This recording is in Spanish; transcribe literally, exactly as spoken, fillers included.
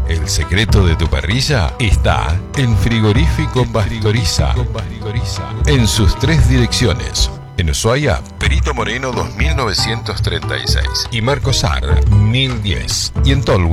El secreto de tu parrilla está en Frigorífico Pastoriza, en sus tres direcciones. En Ushuaia, Perito Moreno dos mil novecientos treinta y seis y Marcos Sar mil diez. Y en Tolwyn,